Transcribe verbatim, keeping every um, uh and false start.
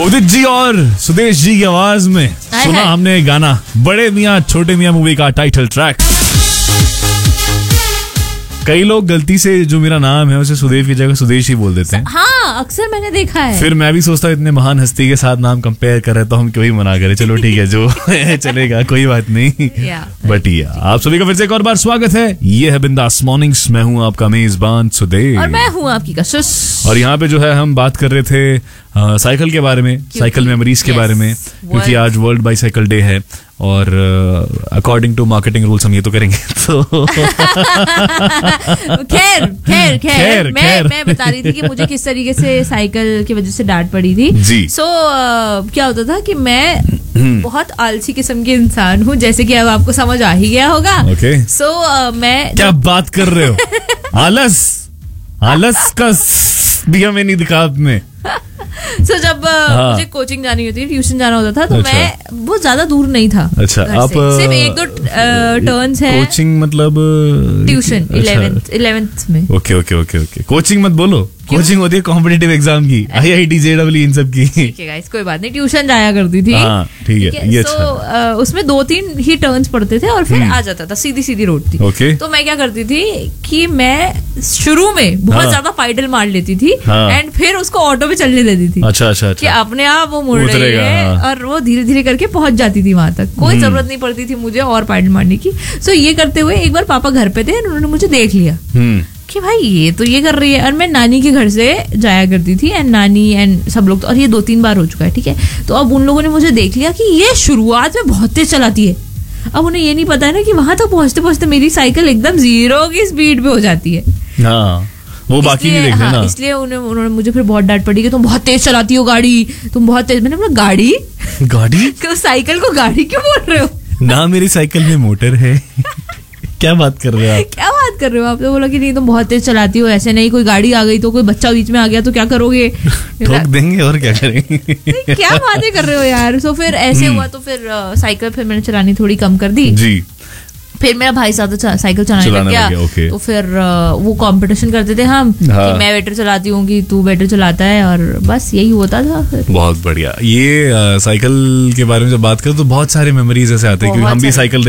उदित जी और सुदेश जी की आवाज में सुना हमने गाना बड़े मियाँ छोटे मियाँ मूवी का टाइटल ट्रैक। कई लोग गलती से जो मेरा नाम है उसे सुदेव की जगह सुदेश ही बोल देते हैं। हाँ, अक्सर मैंने देखा है। फिर मैं भी सोचता हूँ इतने महान हस्ती के साथ नाम कंपेयर कर रहे तो हम क्यों ही मना करें। चलो ठीक है, जो चलेगा, कोई बात नहीं। बट या आप सभी का फिर से एक और बार स्वागत है। ये है बिंदास मॉर्निंग्स। मैं हूँ आपका मेजबान सुदेव और मैं हूँ आपकी कशिश। और यहाँ पे जो है हम बात कर रहे थे आ, साइकिल के बारे में, साइकिल मेमोरीज के बारे में, क्योंकि आज वर्ल्ड बाईसाइकिल डे है और अकॉर्डिंग टू मार्केटिंग रूल्स हम ये तो करेंगे। तो खैर खैर खैर मैं मैं बता रही थी कि मुझे किस तरीके से साइकिल की वजह से डांट पड़ी थी। जी। सो so, uh, क्या होता था कि मैं बहुत आलसी किस्म के इंसान हूँ, जैसे कि अब आपको समझ आ ही गया होगा। ओके। सो uh, मैं क्या बात कर रहे हो? आलस आलस का भी हमें नहीं दिखा आपने। सो so, जब हाँ. मुझे कोचिंग जानी होती थी, ट्यूशन जाना होता था, तो अच्छा. मैं बहुत ज्यादा दूर नहीं था। अच्छा, आप सिर्फ एक दो टर्न्स है। कोचिंग मतलब ट्यूशन इलेवेंथ इलेवेंथ में। Okay okay okay okay coaching मत बोलो, कोचिंग होती है कॉम्पिटिटिव एग्जाम की, आईआईटी जेईई इन सब की। ठीक है गाइस, कोई बात नहीं, ट्यूशन जाया करती थी। हाँ, ठीक है, ये अच्छा है। उसमें दो तीन ही टर्न्स पड़ते थे और फिर आ जाता था, सीधी सीधी रोड थी। ओके। तो मैं क्या करती थी कि मैं शुरू में बहुत ज्यादा पाइडल मार लेती थी एंड फिर उसको ऑटो पे चलने देती थी। अच्छा अच्छा कि अपने आप वो मुड़ रही है और वो धीरे धीरे करके पहुंच जाती थी वहां तक। कोई जरूरत नहीं पड़ती थी मुझे और पाइडल मारने की। सो ये करते हुए एक बार पापा घर पे थे, उन्होंने मुझे देख लिया कि भाई ये तो ये कर रही है। और मैं नानी के घर से जाया करती थी एंड नानी एंड सब लोग तो, और ये दो तीन बार हो चुका है, ठीक है। तो अब उन लोगों ने मुझे देख लिया कि ये शुरुआत में बहुत तेज चलाती है। अब उन्हें ये नहीं पता है ना कि वहां तक पहुंचते पहुंचते मेरी साइकिल एकदम जीरो की स्पीड पे हो जाती है। हाँ, वो बाकी नहीं देखते हाँ, ना। इसलिए उन्हें उन्होंने मुझे फिर बहुत डांट पड़ी कि तुम बहुत तेज चलाती हो गाड़ी, तुम बहुत तेज। मैंने बोला गाड़ी गाड़ी क्यों, साइकिल को गाड़ी क्यों बोल रहे हो? ना मेरी साइकिल में मोटर है। क्या बात कर रहे हो आप? क्या बात कर रहे हो? आपने बोला कि नहीं तुम बहुत तेज चलाती हो, ऐसे नहीं, कोई गाड़ी आ गई तो, कोई बच्चा बीच में आ गया तो क्या करोगे? ठोक देंगे और क्या करेंगे। क्या बातें कर रहे हो यार। सो फिर ऐसे हुआ तो फिर साइकिल फिर मैंने चलानी थोड़ी कम कर दी। जी। फिर मेरा भाई साथ साइकिल चलाने लग गया। ओके। तो फिर वो कंपटीशन करते थे हम। हाँ। कि मैं बेटर चलाती हूँ कि तू बेटर चलाता है, और बस यही होता था फिर। बहुत बढ़िया। ये साइकिल के बारे में जब बात करें तो बहुत सारे मेमोरीज ऐसे आते हैं, क्योंकि हम भी साइकिल